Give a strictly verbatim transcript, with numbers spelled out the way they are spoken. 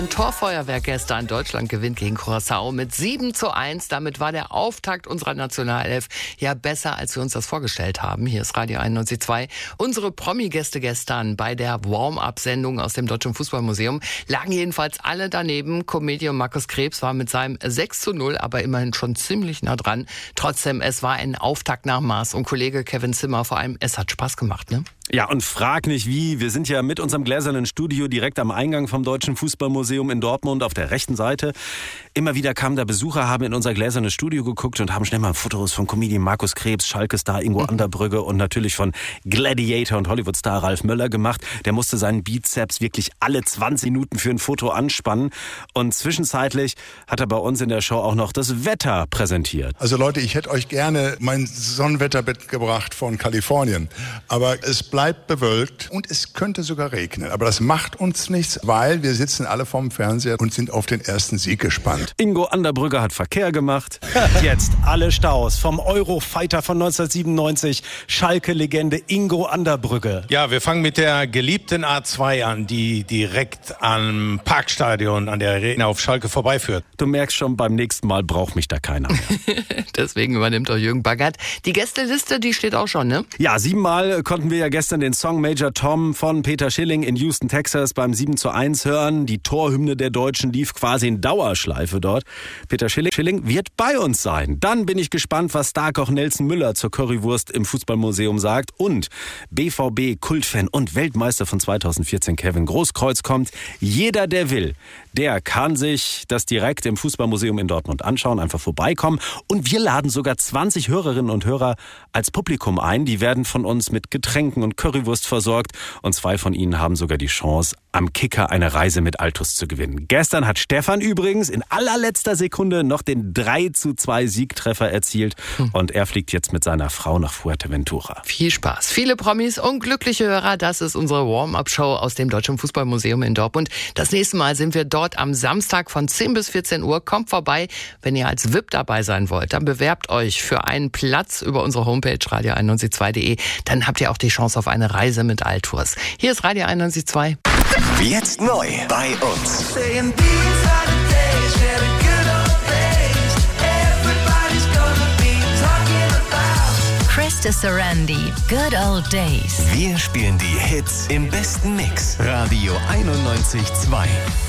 Ein Torfeuerwerk gestern. Deutschland gewinnt gegen Curaçao mit sieben zu eins. Damit war der Auftakt unserer Nationalelf ja besser, als wir uns das vorgestellt haben. Hier ist Radio einundneunzig Komma zwei. Unsere Promi-Gäste gestern bei der Warm-up-Sendung aus dem Deutschen Fußballmuseum lagen jedenfalls alle daneben. Comedian Markus Krebs war mit seinem sechs zu null aber immerhin schon ziemlich nah dran. Trotzdem, es war ein Auftakt nach Maß. Und Kollege Kevin Zimmer, vor allem, es hat Spaß gemacht, ne? Ja, und frag nicht wie. Wir sind ja mit unserem gläsernen Studio direkt am Eingang vom Deutschen Fußballmuseum in Dortmund auf der rechten Seite. Immer wieder kamen da Besucher, haben in unser gläsernes Studio geguckt und haben schnell mal Fotos von Comedian Markus Krebs, Schalke-Star Ingo Anderbrügge und natürlich von Gladiator und Hollywood-Star Ralf Möller gemacht. Der musste seinen Bizeps wirklich alle zwanzig Minuten für ein Foto anspannen. Und zwischenzeitlich hat er bei uns in der Show auch noch das Wetter präsentiert. Also Leute, ich hätte euch gerne mein Sonnenwetter mitgebracht von Kalifornien. Aber es bleibt bewölkt und es könnte sogar regnen. Aber das macht uns nichts, weil wir sitzen alle vorm Fernseher und sind auf den ersten Sieg gespannt. Ingo Anderbrügge hat Verkehr gemacht. Jetzt alle Staus vom Eurofighter von neunzehnhundertsiebenundneunzig, Schalke-Legende Ingo Anderbrügge. Ja, wir fangen mit der geliebten A zwei an, die direkt am Parkstadion an der Arena auf Schalke vorbeiführt. Du merkst schon, beim nächsten Mal braucht mich da keiner mehr. Deswegen übernimmt auch Jürgen Baggert. Die Gästeliste, die steht auch schon, ne? Ja, siebenmal konnten wir ja gestern den Song Major Tom von Peter Schilling in Houston, Texas beim sieben zu eins hören. Die Torhymne der Deutschen lief quasi in Dauerschleife dort. Peter Schilling, Schilling wird bei uns sein. Dann bin ich gespannt, was Starkoch Nelson Müller zur Currywurst im Fußballmuseum sagt. Und B V B-Kultfan und Weltmeister von zweitausendvierzehn Kevin Großkreuz kommt. Jeder, der will, der kann sich das direkt im Fußballmuseum in Dortmund anschauen, einfach vorbeikommen. Und wir laden sogar zwanzig Hörerinnen und Hörer als Publikum ein. Die werden von uns mit Getränken und Currywurst versorgt. Und zwei von ihnen haben sogar die Chance, am Kicker eine Reise mit Altus zu gewinnen. Gestern hat Stefan übrigens in allerletzter Sekunde noch den drei zu zwei Siegtreffer erzielt. Und er fliegt jetzt mit seiner Frau nach Fuerteventura. Viel Spaß. Viele Promis und glückliche Hörer. Das ist unsere Warm-up-Show aus dem Deutschen Fußballmuseum in Dortmund. Das nächste Mal sind wir dort am Samstag von zehn bis vierzehn Uhr. Kommt vorbei, wenn ihr als V I P dabei sein wollt. Dann bewerbt euch für einen Platz über unsere Homepage radio einundneunzig Komma zwei punkt de. Dann habt ihr auch die Chance auf eine Reise mit Altours. Hier ist Radio einundneunzig Komma zwei. Jetzt neu bei uns. Krista Sarandi, Good Old Days. Wir spielen die Hits im besten Mix. Radio einundneunzig Komma zwei.